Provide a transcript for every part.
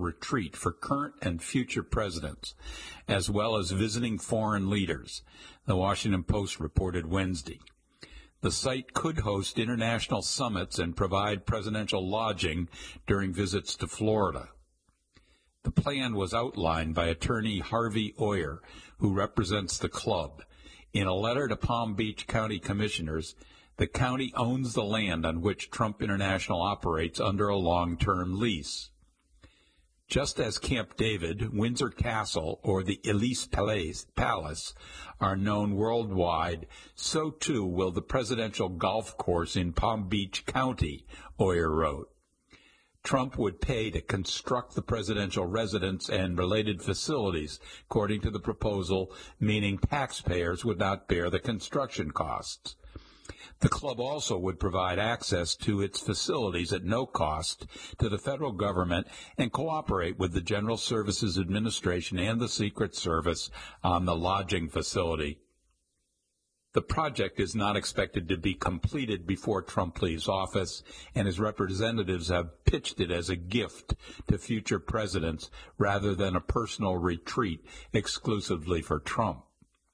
retreat for current and future presidents, as well as visiting foreign leaders, the Washington Post reported Wednesday. The site could host international summits and provide presidential lodging during visits to Florida. The plan was outlined by attorney Harvey Oyer, who represents the club. In a letter to Palm Beach County commissioners, the county owns the land on which Trump International operates under a long-term lease. Just as Camp David, Windsor Castle, or the Elise Palace are known worldwide, so too will the presidential golf course in Palm Beach County, Oyer wrote. Trump would pay to construct the presidential residence and related facilities, according to the proposal, meaning taxpayers would not bear the construction costs. The club also would provide access to its facilities at no cost to the federal government and cooperate with the General Services Administration and the Secret Service on the lodging facility. The project is not expected to be completed before Trump leaves office, and his representatives have pitched it as a gift to future presidents rather than a personal retreat exclusively for Trump.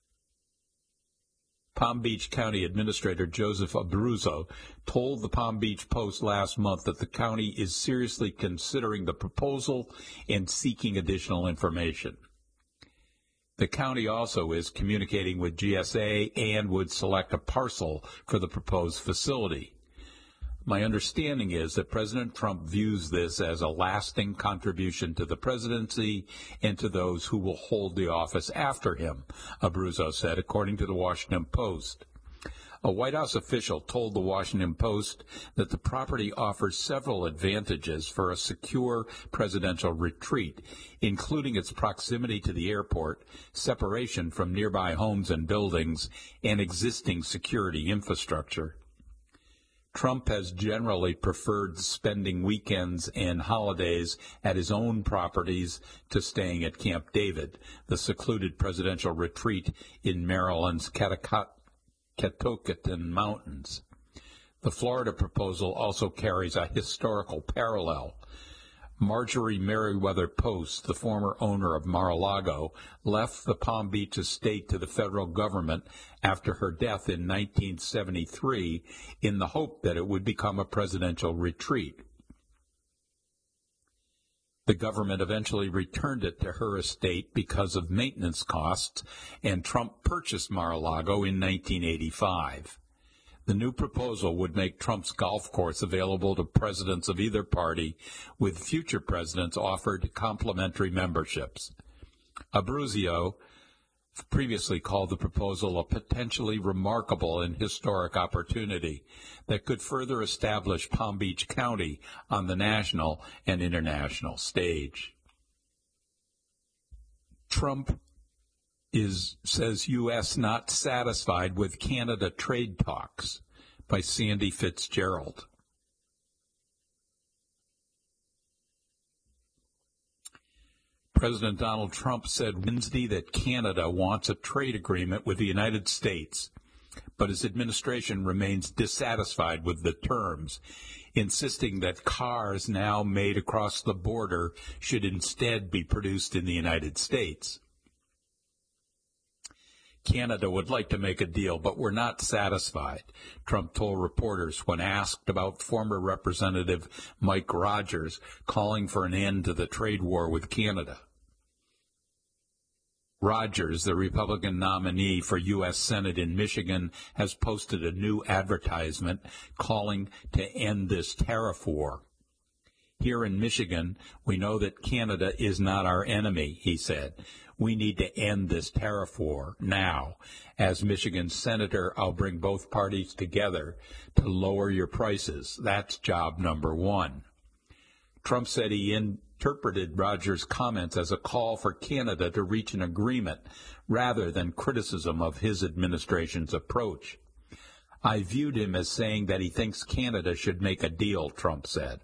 Palm Beach County Administrator Joseph Abruzzo told the Palm Beach Post last month that the county is seriously considering the proposal and seeking additional information. The county also is communicating with GSA and would select a parcel for the proposed facility. My understanding is that President Trump views this as a lasting contribution to the presidency and to those who will hold the office after him, Abruzzo said, according to the Washington Post. A White House official told the Washington Post that the property offers several advantages for a secure presidential retreat, including its proximity to the airport, separation from nearby homes and buildings, and existing security infrastructure. Trump has generally preferred spending weekends and holidays at his own properties to staying at Camp David, the secluded presidential retreat in Maryland's Catoctin Mountains. The Florida proposal also carries a historical parallel. Marjorie Merriweather Post, the former owner of Mar-a-Lago, left the Palm Beach estate to the federal government after her death in 1973 in the hope that it would become a presidential retreat. The government eventually returned it to her estate because of maintenance costs, and Trump purchased Mar-a-Lago in 1985. The new proposal would make Trump's golf course available to presidents of either party, with future presidents offered complimentary memberships. Abruzzo previously called the proposal a potentially remarkable and historic opportunity that could further establish Palm Beach County on the national and international stage. Trump says U.S. not satisfied with Canada trade talks, by Sandy Fitzgerald. President Donald Trump said Wednesday that Canada wants a trade agreement with the United States, but his administration remains dissatisfied with the terms, insisting that cars now made across the border should instead be produced in the United States. Canada would like to make a deal, but we're not satisfied, Trump told reporters when asked about former Representative Mike Rogers calling for an end to the trade war with Canada. Rogers, the Republican nominee for U.S. Senate in Michigan, has posted a new advertisement calling to end this tariff war. Here in Michigan, we know that Canada is not our enemy, he said. We need to end this tariff war now. As Michigan senator, I'll bring both parties together to lower your prices. That's job number one. Trump said he interpreted Rogers' comments as a call for Canada to reach an agreement rather than criticism of his administration's approach. I viewed him as saying that he thinks Canada should make a deal, Trump said.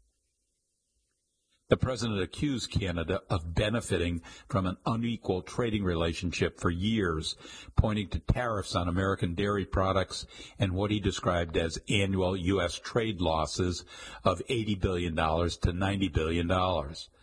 The president accused Canada of benefiting from an unequal trading relationship for years, pointing to tariffs on American dairy products and what he described as annual U.S. trade losses of $80 billion to $90 billion.